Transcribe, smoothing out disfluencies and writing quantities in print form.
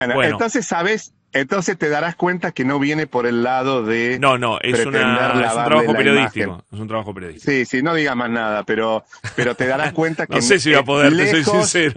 Bueno, Bueno, entonces, ¿sabes? Entonces te darás cuenta que no viene por el lado de no, pretender es un lavarle trabajo la imagen. periodístico, es un trabajo periodístico. Sí, sí, no digas más nada, pero te darás cuenta que No sé si voy a poder, te soy lejos, sincero.